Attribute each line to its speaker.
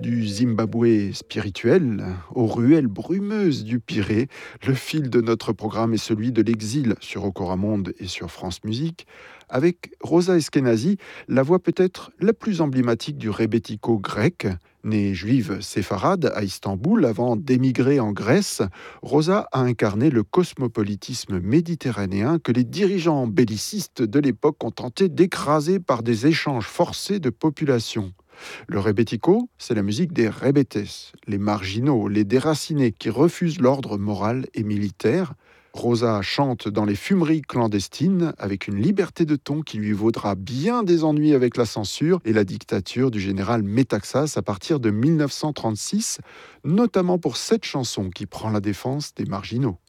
Speaker 1: Du Zimbabwe spirituel aux ruelles brumeuses du Pirée, le fil de notre programme est celui de l'exil sur Okoramonde et sur France Musique, avec Rosa Eskenazi, la voix peut-être la plus emblématique du rebetiko grec. Née juive séfarade à Istanbul avant d'émigrer en Grèce, Rosa a incarné le cosmopolitisme méditerranéen que les dirigeants bellicistes de l'époque ont tenté d'écraser par des échanges forcés de populations. Le rebetiko, c'est la musique des rebetes, les marginaux, les déracinés qui refusent l'ordre moral et militaire. Rosa chante dans les fumeries clandestines avec une liberté de ton qui lui vaudra bien des ennuis avec la censure et la dictature du général Metaxas à partir de 1936, notamment pour cette chanson qui prend la défense des marginaux.